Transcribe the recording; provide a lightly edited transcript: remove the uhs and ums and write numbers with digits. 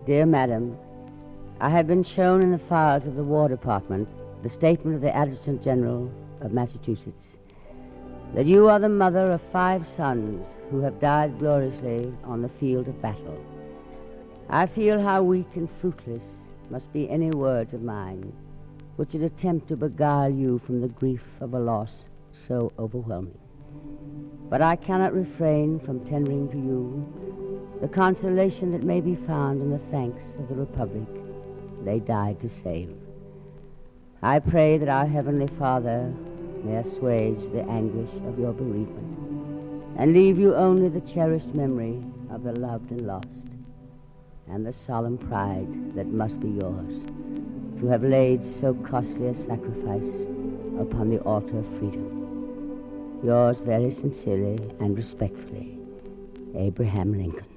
Dear Madam, I have been shown in the files of the War Department the statement of the Adjutant General of Massachusetts that you are the mother of 5 sons who have died gloriously on the field of battle. I feel how weak and fruitless must be any words of mine which should attempt to beguile you from the grief of a loss so overwhelming. But I cannot refrain from tendering to you the consolation that may be found in the thanks of the Republic they died to save. I pray that our Heavenly Father may assuage the anguish of your bereavement and leave you only the cherished memory of the loved and lost, and the solemn pride that must be yours to have laid so costly a sacrifice upon the altar of freedom. Yours very sincerely and respectfully, Abraham Lincoln.